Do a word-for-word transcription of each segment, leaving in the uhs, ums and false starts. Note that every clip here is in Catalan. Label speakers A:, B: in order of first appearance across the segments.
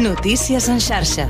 A: Notícies en xarxa.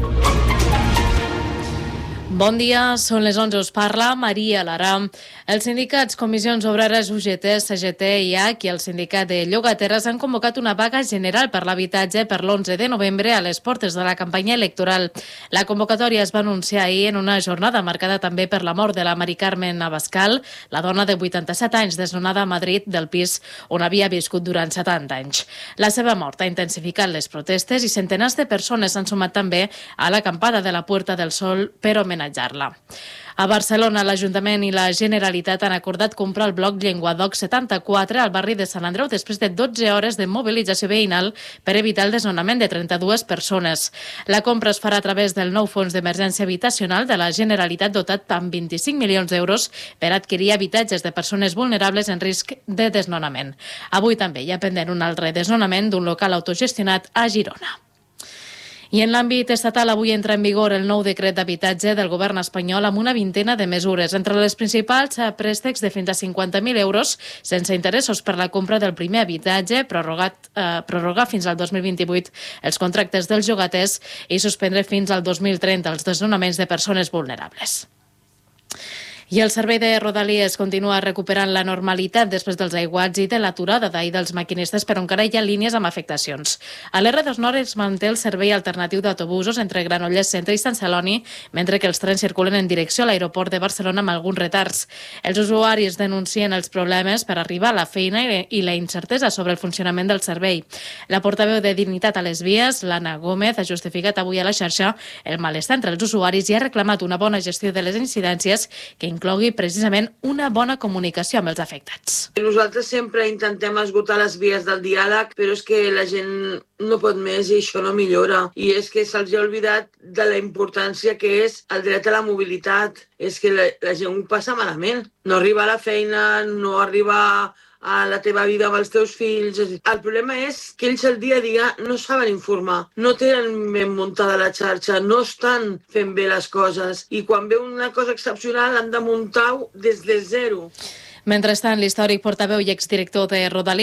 B: Bon dia, són les onze, us parla Maria Lara. Els sindicats Comissions Obreres U G T, C G T i A C i el sindicat de llogateres han convocat una vaga general per l'habitatge per l'onze de novembre a les portes de la campanya electoral. La convocatòria es va anunciar ahir en una jornada marcada també per la mort de la Mari Carmen Abascal, la dona de vuitanta-set anys desnonada a Madrid del pis on havia viscut durant setanta anys. La seva mort ha intensificat les protestes i centenars de persones s'han sumat també a l'acampada de la Puerta del Sol per homenatjar-la. A Barcelona, l'Ajuntament i la Generalitat han acordat comprar el bloc Llenguadoc setanta-quatre al barri de Sant Andreu després de dotze hores de mobilització veïnal per evitar el desnonament de trenta-dues persones. La compra es farà a través del nou fons d'emergència habitacional de la Generalitat dotat amb vint-i-cinc milions d'euros per adquirir habitatges de persones vulnerables en risc de desnonament. Avui també hi ha pendent un altre desnonament d'un local autogestionat a Girona. I en l'àmbit estatal, avui entra en vigor el nou decret d'habitatge del govern espanyol amb una vintena de mesures. Entre les principals, préstecs de fins a cinquanta mil euros sense interessos per la compra del primer habitatge, prorrogat, eh, prorrogar fins al dos mil vint-i-vuit els contractes dels llogaters i suspendre fins al dos mil trenta els desnonaments de persones vulnerables. I el servei de Rodalies continua recuperant la normalitat després dels aiguats i de l'aturada d'ahir dels maquinistes, però encara hi ha línies amb afectacions. A l'R dos Nord es manté el servei alternatiu d'autobusos entre Granollers Centre i Sant Celoni, mentre que els trens circulen en direcció a l'aeroport de Barcelona amb alguns retards. Els usuaris denuncien els problemes per arribar a la feina i la incertesa sobre el funcionament del servei. La portaveu de Dignitat a les Vies, l'Anna Gómez, ha justificat avui a la xarxa el malestar entre els usuaris i ha reclamat una bona gestió de les incidències que inclogui precisament una bona comunicació amb els afectats.
C: Nosaltres sempre intentem esgotar les vies del diàleg, però és que la gent no pot més i això no millora. I és que se'ls ha oblidat de la importància que és el dret a la mobilitat. És que la, la gent ho passa malament. No arriba a la feina, no arriba a la teva vida amb els teus fills. El problema és que ells el dia a dia no saben informar, no tenen ben muntada la xarxa, no estan fent bé les coses i quan ve una cosa excepcional han de muntar-ho des de zero.
B: Mentrestant, l'històric portaveu i exdirector de Rodalies